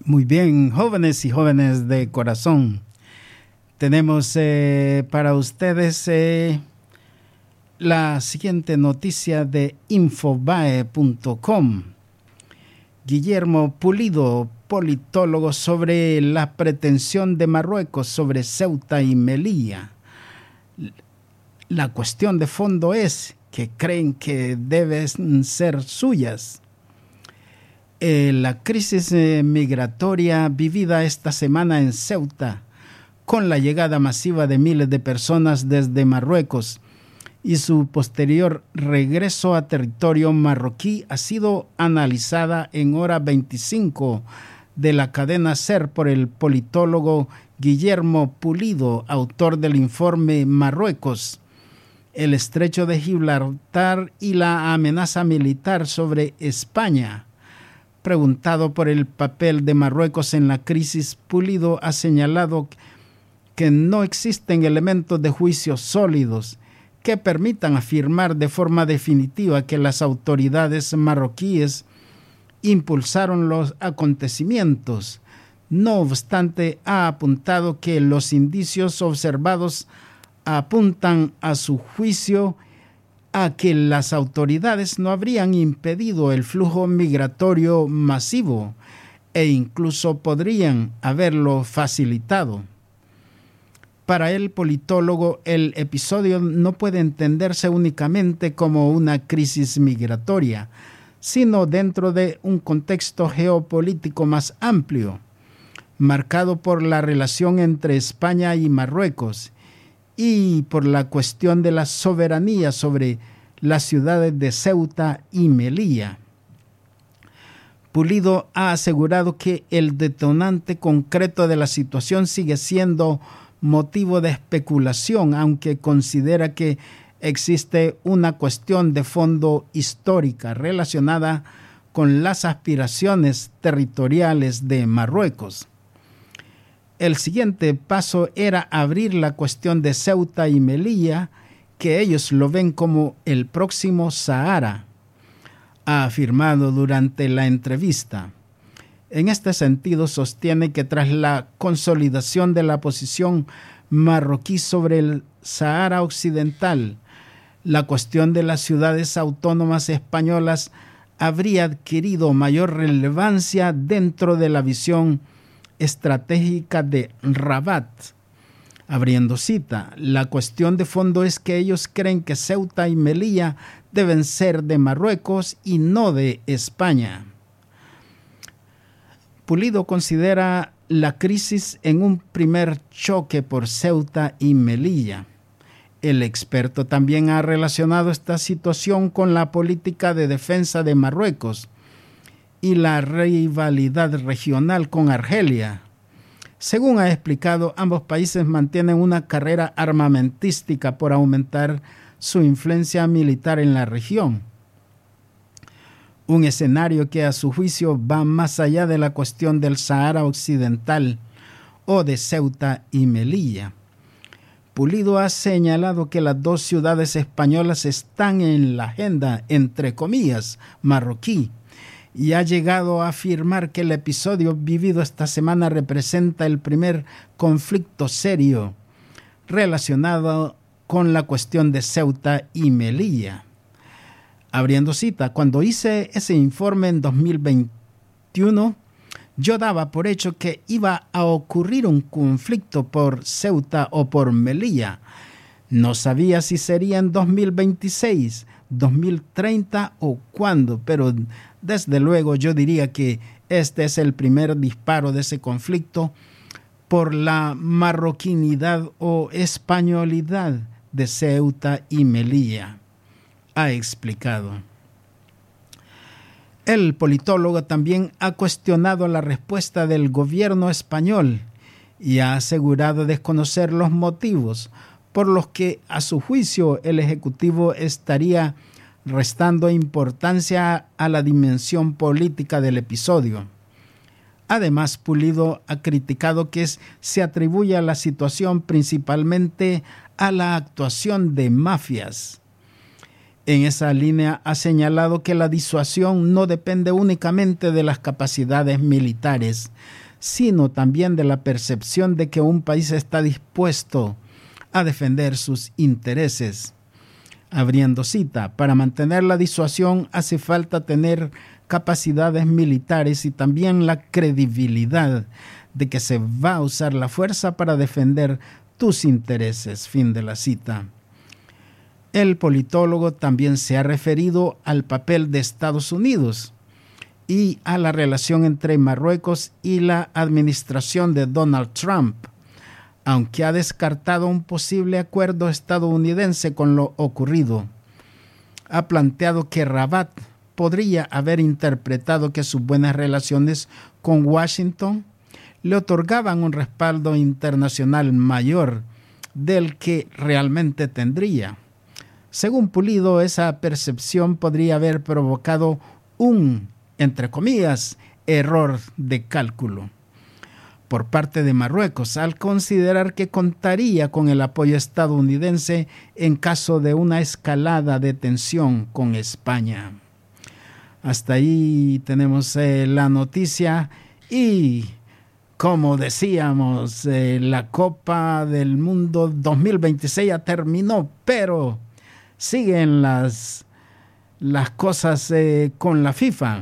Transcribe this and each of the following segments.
Muy bien, jóvenes y jóvenes de corazón. Tenemos para ustedes la siguiente noticia de Infobae.com. Guillermo Pulido, politólogo, sobre la pretensión de Marruecos sobre Ceuta y Melilla. La cuestión de fondo es que creen que deben ser suyas. La crisis migratoria vivida esta semana en Ceuta, con la llegada masiva de miles de personas desde Marruecos y su posterior regreso a territorio marroquí, ha sido analizada en hora 25 de la cadena SER por el politólogo Guillermo Pulido, autor del informe Marruecos, el estrecho de Gibraltar y la amenaza militar sobre España. Preguntado por el papel de Marruecos en la crisis, Pulido ha señalado que no existen elementos de juicio sólidos que permitan afirmar de forma definitiva que las autoridades marroquíes impulsaron los acontecimientos. No obstante, ha apuntado que los indicios observados apuntan a su juicio a que las autoridades no habrían impedido el flujo migratorio masivo e incluso podrían haberlo facilitado. Para el politólogo, el episodio no puede entenderse únicamente como una crisis migratoria, sino dentro de un contexto geopolítico más amplio, marcado por la relación entre España y Marruecos y por la cuestión de la soberanía sobre las ciudades de Ceuta y Melilla. Pulido ha asegurado que el detonante concreto de la situación sigue siendo motivo de especulación, aunque considera que existe una cuestión de fondo histórica relacionada con las aspiraciones territoriales de Marruecos. El siguiente paso era abrir la cuestión de Ceuta y Melilla, que ellos lo ven como el próximo Sahara, ha afirmado durante la entrevista. En este sentido, sostiene que tras la consolidación de la posición marroquí sobre el Sahara Occidental, la cuestión de las ciudades autónomas españolas habría adquirido mayor relevancia dentro de la visión estratégica de Rabat. Abriendo cita, la cuestión de fondo es que ellos creen que Ceuta y Melilla deben ser de Marruecos y no de España. Pulido considera la crisis en un primer choque por Ceuta y Melilla. El experto también ha relacionado esta situación con la política de defensa de Marruecos y la rivalidad regional con Argelia. Según ha explicado, ambos países mantienen una carrera armamentística por aumentar su influencia militar en la región. Un escenario que a su juicio va más allá de la cuestión del Sahara Occidental o de Ceuta y Melilla. Pulido ha señalado que las dos ciudades españolas están en la agenda, entre comillas, marroquí, y ha llegado a afirmar que el episodio vivido esta semana representa el primer conflicto serio relacionado con la cuestión de Ceuta y Melilla. Abriendo cita, cuando hice ese informe en 2021, yo daba por hecho que iba a ocurrir un conflicto por Ceuta o por Melilla. No sabía si sería en 2026, 2030 o cuándo, pero desde luego yo diría que este es el primer disparo de ese conflicto por la marroquinidad o españolidad de Ceuta y Melilla, ha explicado. El politólogo también ha cuestionado la respuesta del gobierno español y ha asegurado desconocer los motivos por los que, a su juicio, el Ejecutivo estaría restando importancia a la dimensión política del episodio. Además, Pulido ha criticado que se atribuye a la situación principalmente a la actuación de mafias. En esa línea ha señalado que la disuasión no depende únicamente de las capacidades militares, sino también de la percepción de que un país está dispuesto a defender sus intereses. Abriendo cita, para mantener la disuasión hace falta tener capacidades militares y también la credibilidad de que se va a usar la fuerza para defender tus intereses. Fin de la cita. El politólogo también se ha referido al papel de Estados Unidos y a la relación entre Marruecos y la administración de Donald Trump, aunque ha descartado un posible acuerdo estadounidense con lo ocurrido. Ha planteado que Rabat podría haber interpretado que sus buenas relaciones con Washington le otorgaban un respaldo internacional mayor del que realmente tendría. Según Pulido, esa percepción podría haber provocado un, entre comillas, error de cálculo por parte de Marruecos, al considerar que contaría con el apoyo estadounidense en caso de una escalada de tensión con España. Hasta ahí tenemos la noticia y, como decíamos, la Copa del Mundo 2026 ya terminó, pero siguen las cosas con la FIFA.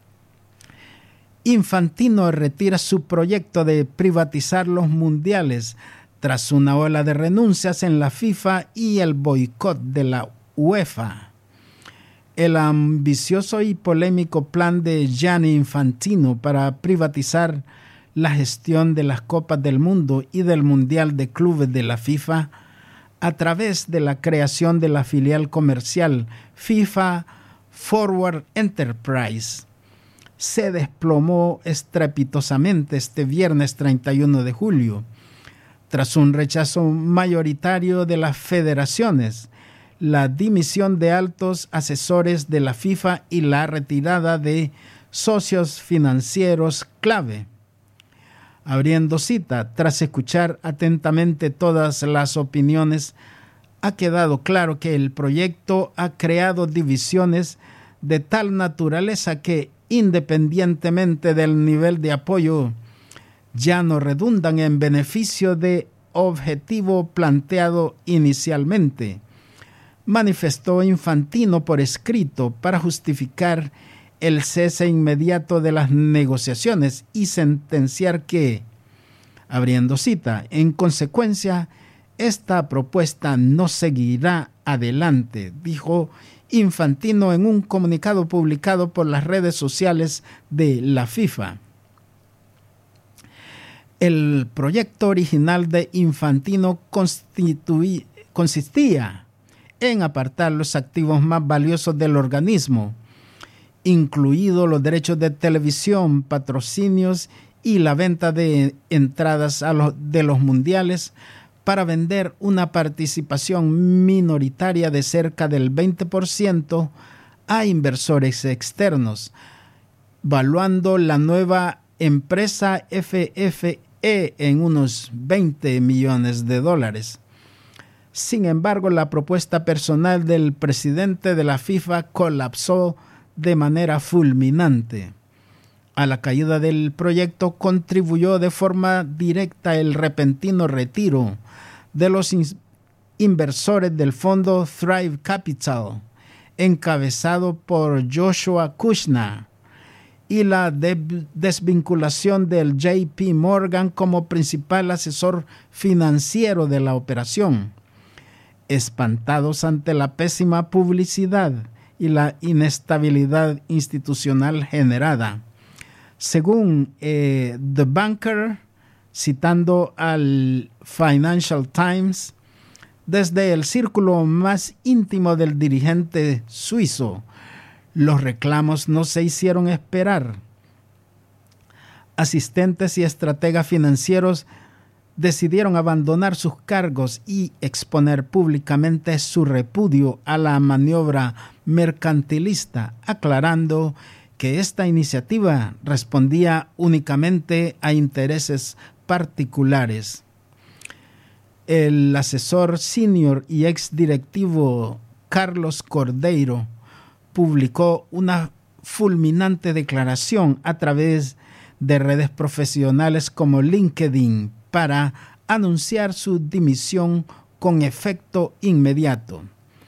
Infantino retira su proyecto de privatizar los mundiales tras una ola de renuncias en la FIFA y el boicot de la UEFA. El ambicioso y polémico plan de Gianni Infantino para privatizar la gestión de las Copas del Mundo y del Mundial de Clubes de la FIFA a través de la creación de la filial comercial FIFA Forward Enterprise se desplomó estrepitosamente este viernes 31 de julio, tras un rechazo mayoritario de las federaciones, la dimisión de altos asesores de la FIFA y la retirada de socios financieros clave. Abriendo cita, tras escuchar atentamente todas las opiniones, ha quedado claro que el proyecto ha creado divisiones de tal naturaleza que, independientemente del nivel de apoyo, ya no redundan en beneficio de objetivo planteado inicialmente, manifestó Infantino por escrito para justificar el cese inmediato de las negociaciones y sentenciar que, abriendo cita, en consecuencia, esta propuesta no seguirá adelante, dijo Infantino en un comunicado publicado por las redes sociales de la FIFA. El proyecto original de Infantino consistía en apartar los activos más valiosos del organismo, incluidos los derechos de televisión, patrocinios y la venta de entradas de los mundiales, para vender una participación minoritaria de cerca del 20% a inversores externos, valuando la nueva empresa FFE en unos $20 millones. Sin embargo, la propuesta personal del presidente de la FIFA colapsó de manera fulminante. A la caída del proyecto contribuyó de forma directa el repentino retiro de los inversores del fondo Thrive Capital, encabezado por Joshua Kushner, y la desvinculación del JP Morgan como principal asesor financiero de la operación. Espantados ante la pésima publicidad y la inestabilidad institucional generada, según The Banker, citando al Financial Times, desde el círculo más íntimo del dirigente suizo, los reclamos no se hicieron esperar. Asistentes y estrategas financieros decidieron abandonar sus cargos y exponer públicamente su repudio a la maniobra mercantilista, aclarando que esta iniciativa respondía únicamente a intereses particulares. El asesor senior y exdirectivo Carlos Cordeiro publicó una fulminante declaración a través de redes profesionales como LinkedIn para anunciar su dimisión con efecto inmediato.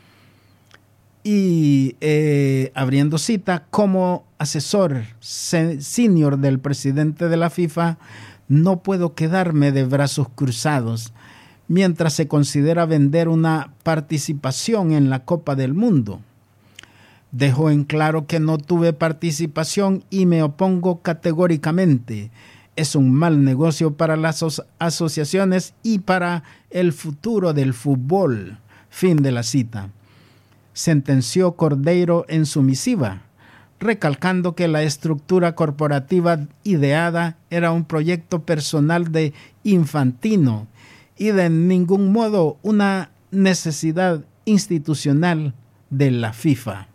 Y abriendo cita, como asesor senior del presidente de la FIFA, no puedo quedarme de brazos cruzados mientras se considera vender una participación en la Copa del Mundo. Dejó en claro que no tuve participación y me opongo categóricamente. Es un mal negocio para las asociaciones y para el futuro del fútbol. Fin de la cita. Sentenció Cordeiro en su misiva, recalcando que la estructura corporativa ideada era un proyecto personal de Infantino y de ningún modo una necesidad institucional de la FIFA.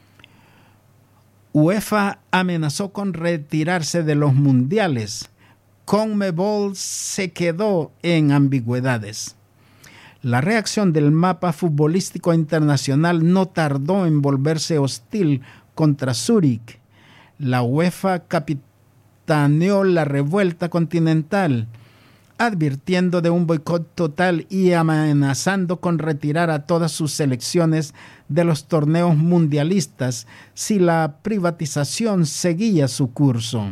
UEFA amenazó con retirarse de los mundiales. CONMEBOL se quedó en ambigüedades. La reacción del mapa futbolístico internacional no tardó en volverse hostil contra Zúrich. La UEFA capitaneó la revuelta continental, advirtiendo de un boicot total y amenazando con retirar a todas sus selecciones de los torneos mundialistas si la privatización seguía su curso.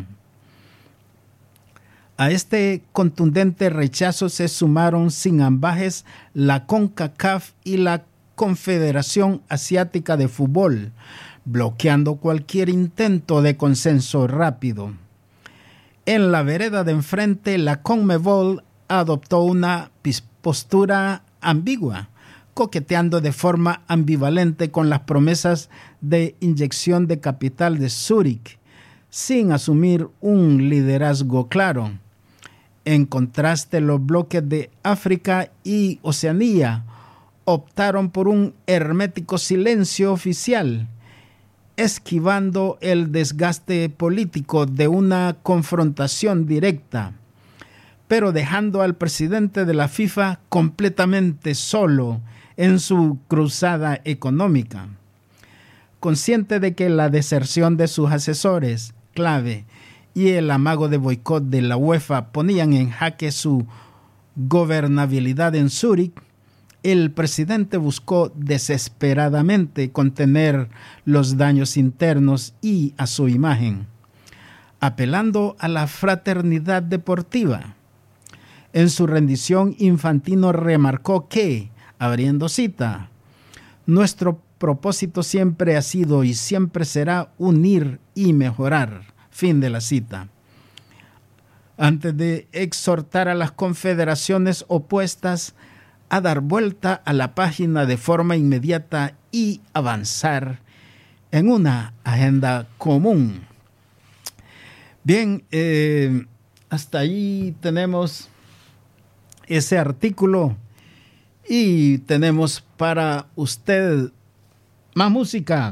A este contundente rechazo se sumaron sin ambajes la CONCACAF y la Confederación Asiática de Fútbol, bloqueando cualquier intento de consenso rápido. En la vereda de enfrente, la CONMEBOL adoptó una postura ambigua, coqueteando de forma ambivalente con las promesas de inyección de capital de Zúrich, sin asumir un liderazgo claro. En contraste, los bloques de África y Oceanía optaron por un hermético silencio oficial, esquivando el desgaste político de una confrontación directa, pero dejando al presidente de la FIFA completamente solo en su cruzada económica. Consciente de que la deserción de sus asesores clave y el amago de boicot de la UEFA ponían en jaque su gobernabilidad en Zúrich, el presidente buscó desesperadamente contener los daños internos y a su imagen, apelando a la fraternidad deportiva. En su rendición, Infantino remarcó que, abriendo cita, nuestro propósito siempre ha sido y siempre será unir y mejorar. Fin de la cita. Antes de exhortar a las confederaciones opuestas a dar vuelta a la página de forma inmediata y avanzar en una agenda común. Bien, hasta ahí tenemos ese artículo y tenemos para usted más música.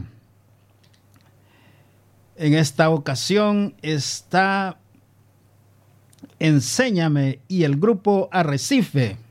En esta ocasión está Enséñame y el grupo Arrecife.